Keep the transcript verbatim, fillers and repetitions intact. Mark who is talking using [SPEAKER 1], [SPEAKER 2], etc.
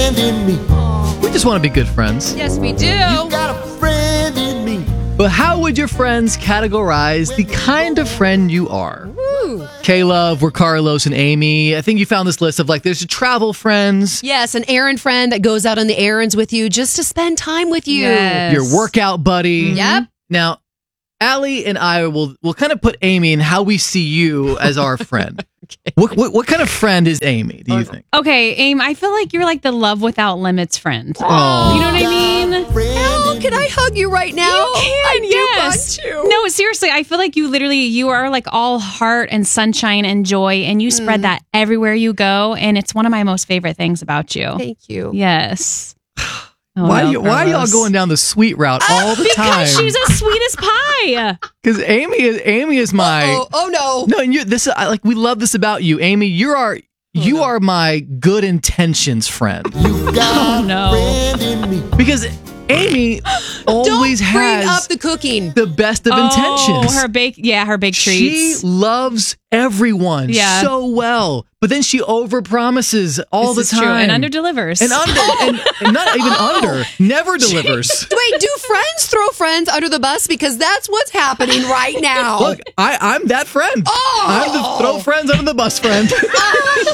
[SPEAKER 1] friend in me.
[SPEAKER 2] We just want to be good friends.
[SPEAKER 3] Yes, we do.
[SPEAKER 1] You got a friend in me.
[SPEAKER 2] But how would your friends categorize the kind of friend you are?
[SPEAKER 3] Woo.
[SPEAKER 2] K-Love, we're Carlos and Amy. I think you found this list of like, there's your travel friends,
[SPEAKER 3] Yes, an errand friend that goes out on the errands with you just to spend time with you.
[SPEAKER 4] Yes.
[SPEAKER 2] your workout buddy.
[SPEAKER 3] Yep.
[SPEAKER 2] Now, Allie and I will will kind of put Amy in how we see you as our friend. okay. what, what what kind of friend is Amy, do you think?
[SPEAKER 4] Okay, Aim, I feel like you're like the love without limits friend.
[SPEAKER 2] Oh.
[SPEAKER 4] You know what I mean?
[SPEAKER 1] Friend
[SPEAKER 3] Oh,
[SPEAKER 1] in
[SPEAKER 3] can
[SPEAKER 1] me.
[SPEAKER 3] I hug you right now?
[SPEAKER 4] You can,
[SPEAKER 3] I do
[SPEAKER 4] yes.
[SPEAKER 3] want to.
[SPEAKER 4] No, seriously, I feel like you literally, you are like all heart and sunshine and joy, and you spread that everywhere you go, and it's one of my most favorite things about you.
[SPEAKER 3] Thank you.
[SPEAKER 4] Yes. Oh,
[SPEAKER 2] Why
[SPEAKER 4] no,
[SPEAKER 2] you, why are y'all
[SPEAKER 4] Carlos.
[SPEAKER 2] going down the sweet route all the time?
[SPEAKER 4] Because she's as sweet as pie.
[SPEAKER 2] Because Amy is Amy is my
[SPEAKER 3] Oh, oh no.
[SPEAKER 2] no, and you this I like we love this about you, Amy. You're our you are my good intentions friend
[SPEAKER 1] You got
[SPEAKER 4] Oh, no.
[SPEAKER 1] a friend in me.
[SPEAKER 2] because Amy always
[SPEAKER 3] Don't bring
[SPEAKER 2] has
[SPEAKER 3] up the cooking.
[SPEAKER 2] the best of intentions.
[SPEAKER 4] Oh, her bake, yeah, her bake
[SPEAKER 2] She
[SPEAKER 4] treats.
[SPEAKER 2] loves everyone
[SPEAKER 4] Yeah.
[SPEAKER 2] so well, but then she overpromises all
[SPEAKER 4] This
[SPEAKER 2] the
[SPEAKER 4] is
[SPEAKER 2] time
[SPEAKER 4] true. And under delivers.
[SPEAKER 2] and under and, and not even under, never delivers.
[SPEAKER 3] Wait, do friends throw friends under the bus? Because that's what's happening right now.
[SPEAKER 2] Look, I, I'm that friend.
[SPEAKER 3] Oh.
[SPEAKER 2] I'm the throw friends under the bus friend.